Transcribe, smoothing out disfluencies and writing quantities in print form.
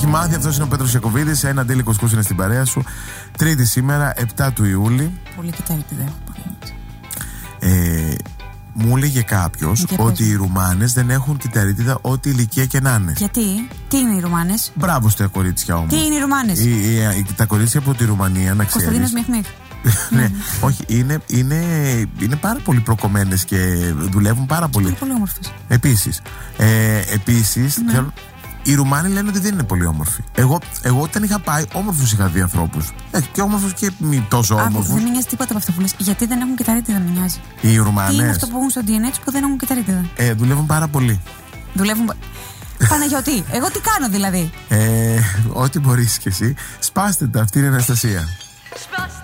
έχει μάθει. Αυτός είναι ο Πέτρος Ιακωβίδης. Ένα Ντέλη Κουσκούς είναι στην παρέα σου. Τρίτη σήμερα, 7 του Ιούλη. Πολύ κοιτάρετε, Μου έλεγε κάποιος ότι οι Ρουμάνες δεν έχουν κυταρίτιδα ό,τι ηλικία και να είναι. Γιατί, τι είναι οι Ρουμάνες? Μπράβο στα κορίτσια όμως. Τι είναι οι Ρουμάνες? Τα κορίτσια από τη Ρουμανία, να ξέρεις. Κωνσταντίνος Μιχμίχ. Ναι, όχι, είναι πάρα πολύ προκομμένες και δουλεύουν πάρα πολύ. Είναι πολύ όμορφες. Επίσης, οι Ρουμάνοι λένε ότι δεν είναι πολύ όμορφοι. Εγώ όταν είχα πάει, όμορφους είχα δει ανθρώπους. Και όμορφους και μη τόσο όμορφους. Δεν με νοιάζει τίποτα από αυτό που λες. Γιατί δεν έχουν κυταρίτιδα, με νοιάζει. Οι Ρουμάνες. Τι είναι αυτό που έχουν στο DNA τους που δεν έχουν κυταρίτιδα? Δουλεύουν πάρα πολύ. Παναγιώτη, εγώ τι κάνω δηλαδή? Ό,τι μπορείς κι εσύ. Σπάστε τα, αυτή είναι η Αναστασία.